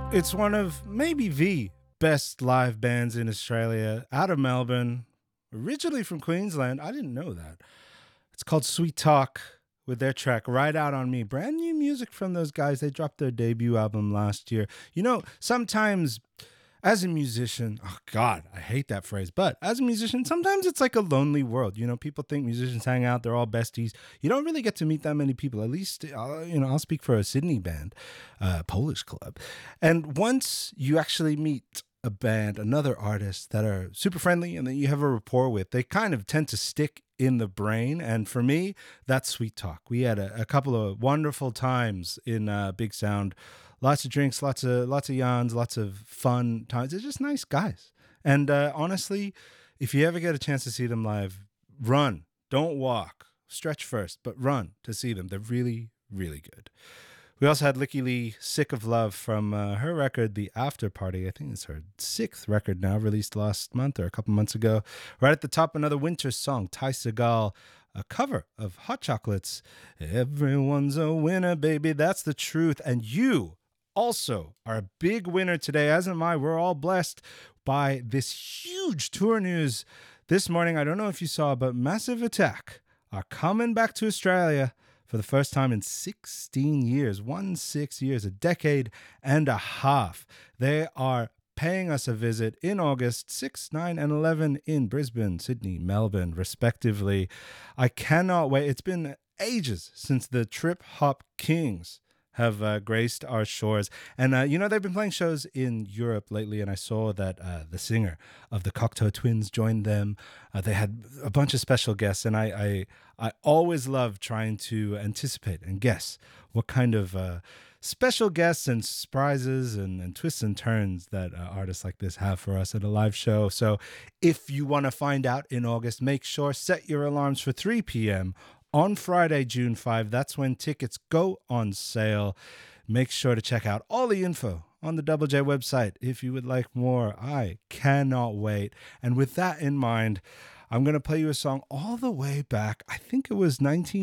It's one of maybe the best live bands in Australia, out of Melbourne, originally from Queensland. I didn't know that. It's called Sweet Talk with their track Right Out on Me. Brand new music from those guys. They dropped their debut album last year. You know, sometimes as a musician, oh God, I hate that phrase, but as a musician, sometimes it's like a lonely world. You know, people think musicians hang out, they're all besties. You don't really get to meet that many people. At least, I'll speak for a Sydney band, Polish club. And once you actually meet a band, another artist that are super friendly and that you have a rapport with, they kind of tend to stick in the brain. And for me, that's Sweet Talk. We had a couple of wonderful times in Big Sound. Lots of drinks, lots of yawns, lots of fun times. They're just nice guys. And honestly, if you ever get a chance to see them live, run. Don't walk. Stretch first, but run to see them. They're really, really good. We also had Licky Lee, Sick of Love, from her record, The After Party. I think it's her sixth record now, released last month or a couple months ago. Right at the top, another winter song, Ty Segall, a cover of Hot Chocolates. Everyone's a winner, baby, that's the truth. And you also are a big winner today, as am I. We're all blessed by this huge tour news this morning. I don't know if you saw, but Massive Attack are coming back to Australia for the first time in 16 years, 16 years, a decade and a half. They are paying us a visit in August, 6, 9, and 11 in Brisbane, Sydney, Melbourne, respectively. I cannot wait. It's been ages since the Trip Hop Kings have graced our shores. And, they've been playing shows in Europe lately, and I saw that the singer of the Cocteau Twins joined them. They had a bunch of special guests, and I always love trying to anticipate and guess what kind of special guests and surprises and twists and turns that artists like this have for us at a live show. So if you want to find out in August, make sure set your alarms for 3 p.m. on Friday, June 5. That's when tickets go on sale. Make sure to check out all the info on the Double J website if you would like more. I cannot wait. And with that in mind, I'm going to play you a song all the way back. I think it was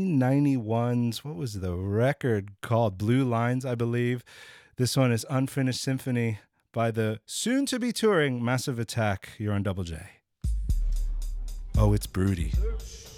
1991's, what was the record called? Blue Lines, I believe. This one is Unfinished Symphony by the soon-to-be touring Massive Attack. You're on Double J. Oh, it's broody.